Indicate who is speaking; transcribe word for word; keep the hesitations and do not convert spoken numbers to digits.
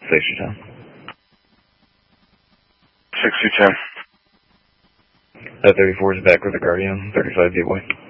Speaker 1: Station ten.
Speaker 2: six two ten.
Speaker 1: That thirty-four is back with the Guardian, thirty-five Gateway.